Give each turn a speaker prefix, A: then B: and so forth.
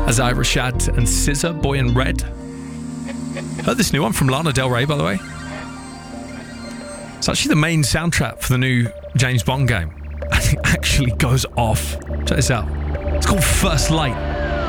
A: Azai Rashad and Scissor, Boy in Red. Heard this new one from Lana Del Rey, by the way. It's actually the main soundtrack for the new James Bond game. And it actually goes off. Check this out. It's called First Light.